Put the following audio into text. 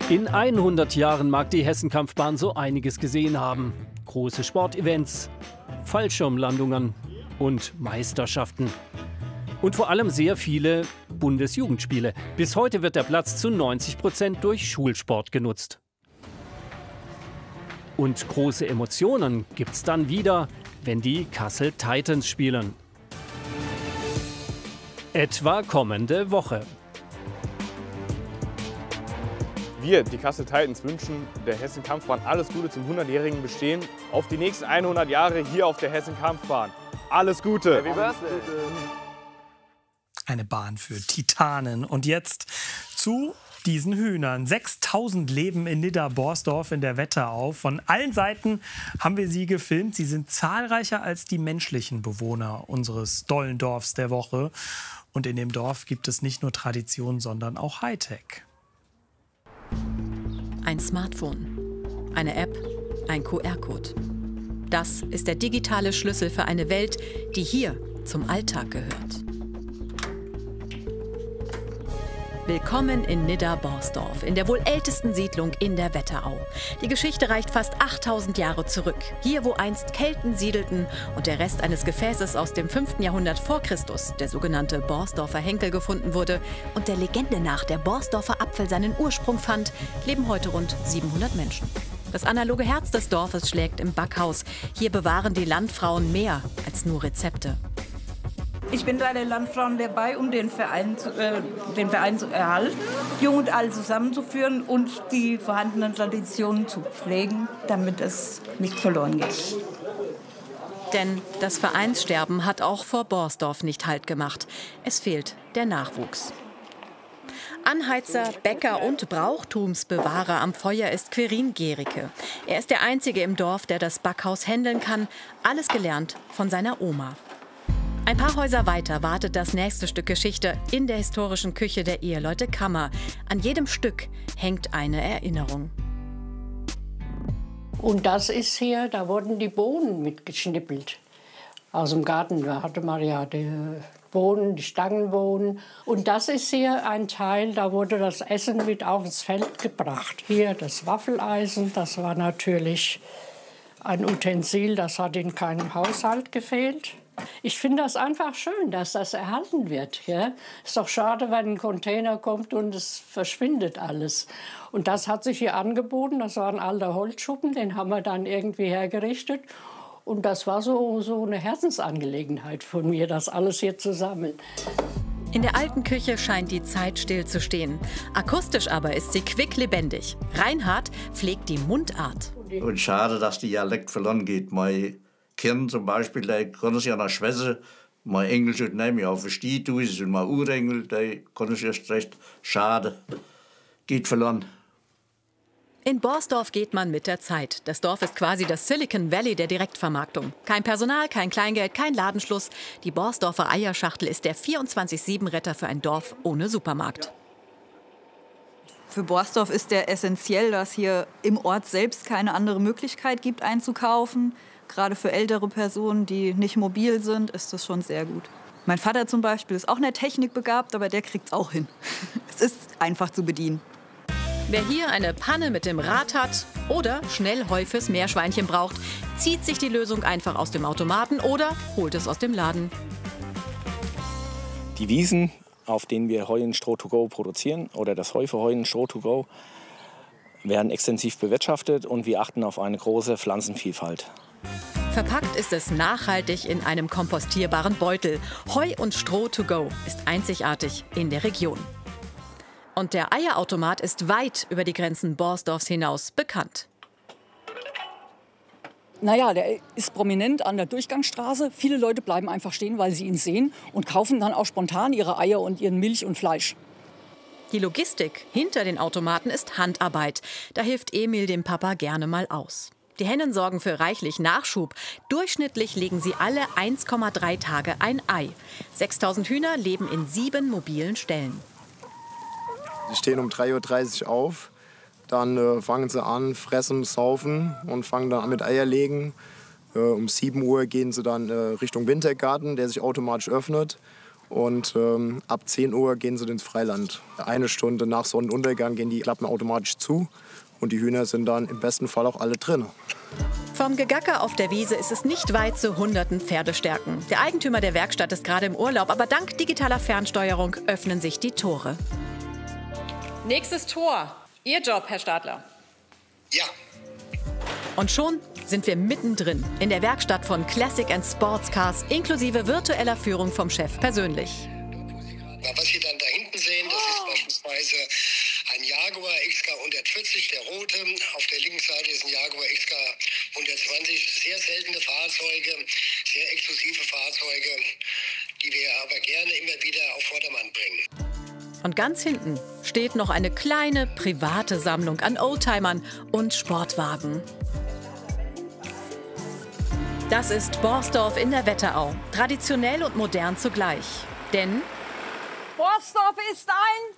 In 100 Jahren mag die Hessenkampfbahn so einiges gesehen haben. Große Sportevents, Fallschirmlandungen und Meisterschaften. Und vor allem sehr viele Bundesjugendspiele. Bis heute wird der Platz zu 90% durch Schulsport genutzt. Und große Emotionen gibt's dann wieder, wenn die Kassel Titans spielen. Etwa kommende Woche. Wir, die Kassel Titans, wünschen der Hessenkampfbahn alles Gute zum 100-jährigen Bestehen. Auf die nächsten 100 Jahre hier auf der Hessenkampfbahn. Alles Gute! Happy Birthday! Eine Bahn für Titanen. Und jetzt zu diesen Hühnern. 6000 leben in Nidda-Borsdorf in der Wetterau. Von allen Seiten haben wir sie gefilmt. Sie sind zahlreicher als die menschlichen Bewohner unseres dollen Dorfs der Woche. Und in dem Dorf gibt es nicht nur Tradition, sondern auch Hightech. Ein Smartphone, eine App, ein QR-Code. Das ist der digitale Schlüssel für eine Welt, die hier zum Alltag gehört. Willkommen in Nidda-Borsdorf, in der wohl ältesten Siedlung in der Wetterau. Die Geschichte reicht fast 8000 Jahre zurück. Hier, wo einst Kelten siedelten und der Rest eines Gefäßes aus dem 5. Jahrhundert vor Christus, der sogenannte Borsdorfer Henkel, gefunden wurde und der Legende nach der Borsdorfer Apfel seinen Ursprung fand, leben heute rund 700 Menschen. Das analoge Herz des Dorfes schlägt im Backhaus. Hier bewahren die Landfrauen mehr als nur Rezepte. Ich bin bei den Landfrauen dabei, um den Verein zu erhalten, Jung und Alt zusammenzuführen und die vorhandenen Traditionen zu pflegen, damit es nicht verloren geht. Denn das Vereinssterben hat auch vor Borsdorf nicht Halt gemacht. Es fehlt der Nachwuchs. Anheizer, Bäcker und Brauchtumsbewahrer am Feuer ist Quirin Gericke. Er ist der Einzige im Dorf, der das Backhaus händeln kann. Alles gelernt von seiner Oma. Ein paar Häuser weiter wartet das nächste Stück Geschichte in der historischen Küche der Eheleute Kammer. An jedem Stück hängt eine Erinnerung. Und das ist hier, da wurden die Bohnen mitgeschnippelt. Aus dem Garten, da hatte man ja die Bohnen, die Stangenbohnen. Und das ist hier ein Teil, da wurde das Essen mit aufs Feld gebracht. Hier das Waffeleisen, das war natürlich ein Utensil, das hat in keinem Haushalt gefehlt. Ich finde das einfach schön, dass das erhalten wird. Ja? Ist doch schade, wenn ein Container kommt und es verschwindet alles. Und das hat sich hier angeboten. Das war ein alter Holzschuppen, den haben wir dann irgendwie hergerichtet. Und das war so eine Herzensangelegenheit von mir, das alles hier zu sammeln. In der alten Küche scheint die Zeit stillzustehen. Akustisch aber ist sie quicklebendig. Reinhard pflegt die Mundart. Und schade, dass die Dialekt verloren geht. Mein Kind zum Beispiel, der kann es ja nach Schwätze. Mein Englisch und nehmen ja versteht du es und mein Urengel, der kann es erst recht. Schade, geht verloren. In Borsdorf geht man mit der Zeit. Das Dorf ist quasi das Silicon Valley der Direktvermarktung. Kein Personal, kein Kleingeld, kein Ladenschluss. Die Borsdorfer Eierschachtel ist der 24/7-Retter für ein Dorf ohne Supermarkt. Für Borsdorf ist der essentiell, dass hier im Ort selbst keine andere Möglichkeit gibt, einzukaufen. Gerade für ältere Personen, die nicht mobil sind, ist das schon sehr gut. Mein Vater zum Beispiel ist auch in der Technik begabt, aber der kriegt es auch hin. Es ist einfach zu bedienen. Wer hier eine Panne mit dem Rad hat oder schnell Heu fürs Meerschweinchen braucht, zieht sich die Lösung einfach aus dem Automaten oder holt es aus dem Laden. Die Wiesen, auf denen wir Heu und Stroh to go produzieren, oder das Heu für Heu und Stroh to go, werden extensiv bewirtschaftet und wir achten auf eine große Pflanzenvielfalt. Verpackt ist es nachhaltig in einem kompostierbaren Beutel. Heu und Stroh to go ist einzigartig in der Region. Und der Eierautomat ist weit über die Grenzen Borsdorfs hinaus bekannt. Naja, der ist prominent an der Durchgangsstraße. Viele Leute bleiben einfach stehen, weil sie ihn sehen und kaufen dann auch spontan ihre Eier und ihren Milch und Fleisch. Die Logistik hinter den Automaten ist Handarbeit. Da hilft Emil dem Papa gerne mal aus. Die Hennen sorgen für reichlich Nachschub. Durchschnittlich legen sie alle 1,3 Tage ein Ei. 6000 Hühner leben in 7 mobilen Ställen. Sie stehen um 3:30 Uhr auf, dann fangen sie an, fressen, saufen und fangen dann an mit Eierlegen. Um 7 Uhr gehen sie dann Richtung Wintergarten, der sich automatisch öffnet. Und ab 10 Uhr gehen sie ins Freiland. 1 Stunde nach Sonnenuntergang gehen die Klappen automatisch zu. Und die Hühner sind dann im besten Fall auch alle drin. Vom Gegacker auf der Wiese ist es nicht weit zu hunderten Pferdestärken. Der Eigentümer der Werkstatt ist gerade im Urlaub, aber dank digitaler Fernsteuerung öffnen sich die Tore. Nächstes Tor. Ihr Job, Herr Stadler. Ja. Und schon sind wir mittendrin in der Werkstatt von Classic & Sports Cars inklusive virtueller Führung vom Chef persönlich. Was Sie dann da hinten sehen, das ist beispielsweise ein Jaguar XK 140, der rote. Auf der linken Seite ist ein Jaguar XK 120. Sehr seltene Fahrzeuge, sehr exklusive Fahrzeuge, die wir aber gerne immer wieder auf Vordermann bringen. Und ganz hinten steht noch eine kleine private Sammlung an Oldtimern und Sportwagen. Das ist Borsdorf in der Wetterau. Traditionell und modern zugleich. Denn Borsdorf ist ein